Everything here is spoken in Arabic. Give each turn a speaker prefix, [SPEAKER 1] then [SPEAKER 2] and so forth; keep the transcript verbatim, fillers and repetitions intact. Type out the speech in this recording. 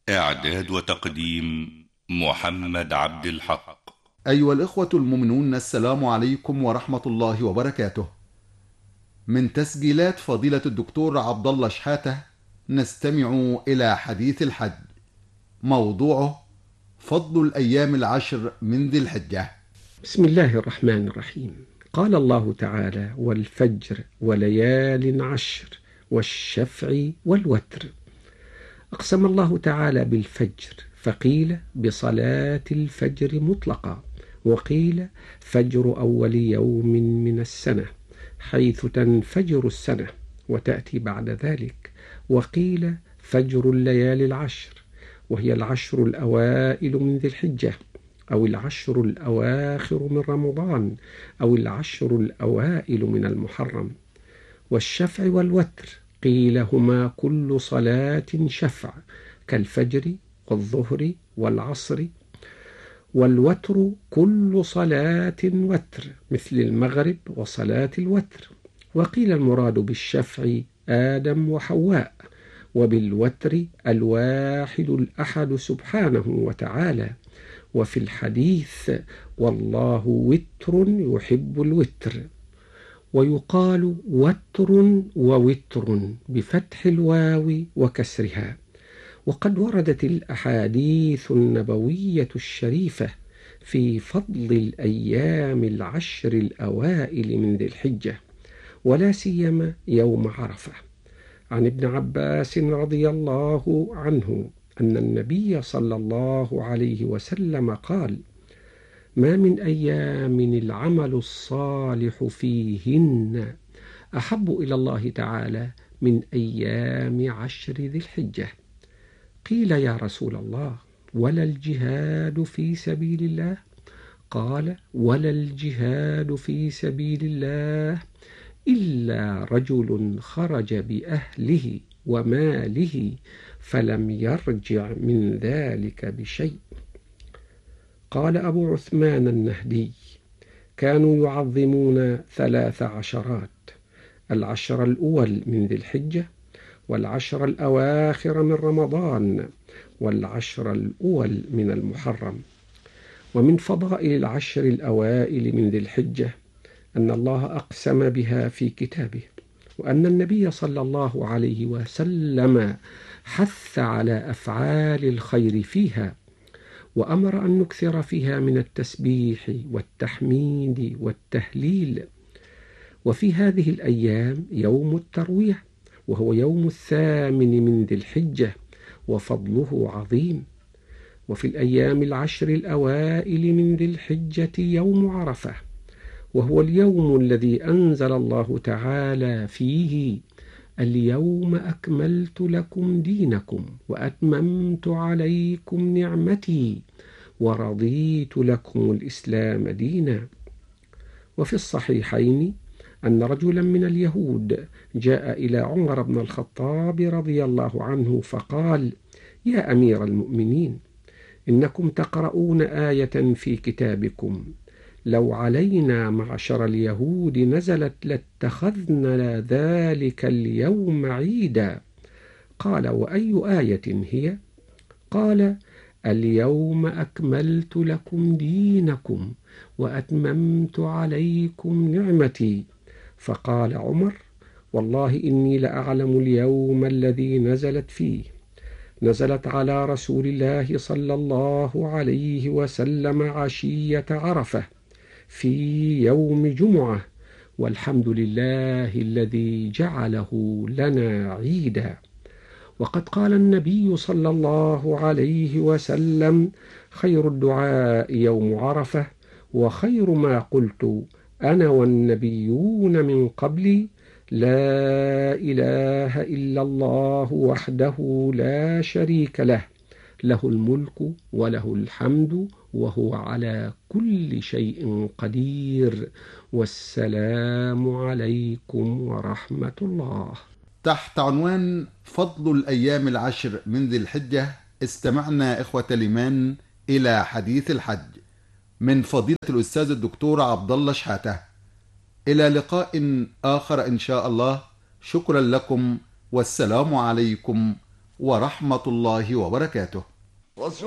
[SPEAKER 1] إعداد وتقديم محمد عبد الحق.
[SPEAKER 2] أيها الإخوة المؤمنون، السلام عليكم ورحمة الله وبركاته. من تسجيلات فضيلة الدكتور عبد الله شحاتة نستمع إلى حديث الحج، موضوعه فضل الأيام العشر من ذي الحجة.
[SPEAKER 3] بسم الله الرحمن الرحيم. قال الله تعالى: والفجر وليال عشر والشفع والوتر. أقسم الله تعالى بالفجر، فقيل بصلاة الفجر مطلقا، وقيل فجر أول يوم من السنة حيث تنفجر السنة وتأتي بعد ذلك، وقيل فجر الليالي العشر وهي العشر الأوائل من ذي الحجة، أو العشر الأواخر من رمضان، أو العشر الأوائل من المحرم. والشفع والوتر قيل هما كل صلاة شفع كالفجر والظهر والعصر، والوتر كل صلاة وتر مثل المغرب وصلاة الوتر. وقيل المراد بالشفع آدم وحواء، وبالوتر الواحد الأحد سبحانه وتعالى. وفي الحديث: والله وتر يحب الوتر. ويقال وتر ووتر بفتح الواو وكسرها. وقد وردت الأحاديث النبوية الشريفة في فضل الأيام العشر الأوائل من ذي الحجة، ولا سيما يوم عرفة. عن ابن عباس رضي الله عنه أن النبي صلى الله عليه وسلم قال: ما من أيام العمل الصالح فيهن أحب إلى الله تعالى من أيام عشر ذي الحجة. قيل: يا رسول الله، ولا الجهاد في سبيل الله؟ قال: ولا الجهاد في سبيل الله إلا رجل خرج بأهله وماله فلم يرجع من ذلك بشيء. قال أبو عثمان النهدي: كانوا يعظمون ثلاث عشرات: العشر الأول من ذي الحجة، والعشر الأواخر من رمضان، والعشر الأول من المحرم. ومن فضائل العشر الأوائل من ذي الحجة أن الله أقسم بها في كتابه، وأن النبي صلى الله عليه وسلم حث على أفعال الخير فيها، وأمر أن نكثر فيها من التسبيح والتحميد والتهليل. وفي هذه الأيام يوم التروية، وهو يوم الثامن من ذي الحجة، وفضله عظيم. وفي الأيام العشر الأوائل من ذي الحجة يوم عرفة، وهو اليوم الذي أنزل الله تعالى فيه: اليوم أكملت لكم دينكم وأتممت عليكم نعمتي ورضيت لكم الإسلام دينا. وفي الصحيحين أن رجلا من اليهود جاء إلى عمر بن الخطاب رضي الله عنه فقال: يا أمير المؤمنين، إنكم تقرؤون آية في كتابكم: لو علينا معشر اليهود نزلت لاتخذنا ذلك اليوم عيدا. قال: وأي آية هي؟ قال: اليوم أكملت لكم دينكم وأتممت عليكم نعمتي. فقال عمر: والله إني لأعلم اليوم الذي نزلت فيه. نزلت على رسول الله صلى الله عليه وسلم عشية عرفة في يوم جمعة، والحمد لله الذي جعله لنا عيدا. وقد قال النبي صلى الله عليه وسلم: خير الدعاء يوم عرفة، وخير ما قلت أنا والنبيون من قبلي: لا إله إلا الله وحده لا شريك له، له الملك وله الحمد وهو على كل شيء قدير، والسلام عليكم ورحمة الله.
[SPEAKER 2] تحت عنوان فضل الأيام العشر من ذي الحجة استمعنا إخوة الإيمان إلى حديث الحج من فضيلة الأستاذ الدكتور عبد الله شحاتة. إلى لقاء آخر إن شاء الله. شكرا لكم، والسلام عليكم ورحمة الله وبركاته.